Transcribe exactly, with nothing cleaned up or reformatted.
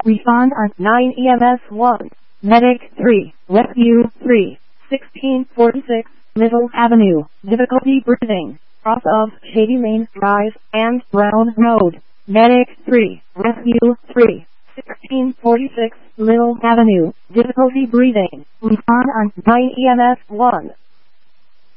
Respond on nine E M S one. Medic three. Rescue three. sixteen forty-six Middle Avenue. Difficulty breathing. Cross of Shady Lane Drive and Brown Road. Medic three. Rescue three. sixteen forty-six Middle Avenue. Difficulty breathing. Respond on nine E M S one.